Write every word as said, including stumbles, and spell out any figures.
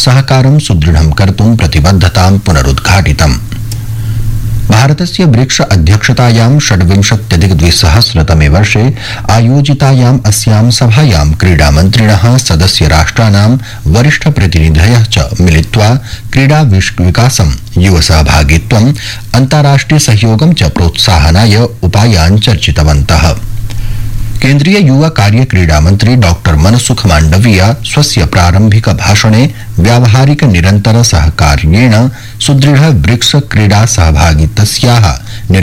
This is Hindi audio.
सहकारं सुदृढं कर्तुं प्रतिबद्धतां पुनरुद्घाटितम्। भारतस्य ब्रिक्स अध्यक्षतायां षड्विंशत्यधिकद्विसहस्रतमे वर्षे आयोजितायाम् अस्यां सभायां क्रीडामन्त्रिणः सदस्य राष्ट्राणां वरिष्ठप्रतिनिधयः च मिलित्वा क्रीडा विकासं युवसहभागित्वम् अन्ताराष्ट्रिय सहयोगं च प्रोत्साहनाय उपायान् चर्चितवन्तः। केन्द्रीय युवा कार्य क्रीडा मंत्री डॉक्टर मनसुख मांडविया स्वस्य प्रारंभिक भाषणे व्यावहारिक निरंतर सहकार्येण सुदृढ़ ब्रिक्स क्रीडा सहभागितस्याः